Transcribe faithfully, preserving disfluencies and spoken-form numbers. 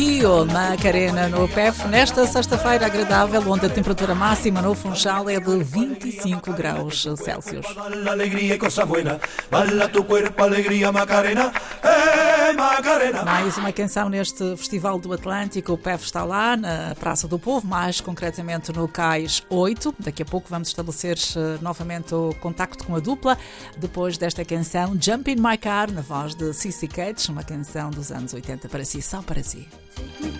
Rio, Macarena no P E F, nesta sexta-feira agradável, onde a temperatura máxima no Funchal é de vinte e cinco graus Celsius. Mais uma canção neste Festival do Atlântico. O P E F está lá na Praça do Povo, mais concretamente no Cais oito. Daqui a pouco vamos estabelecer uh, novamente o contacto com a dupla, depois desta canção Jump in My Car, na voz de Sissy Catch, uma canção dos anos oitenta para si, só para si.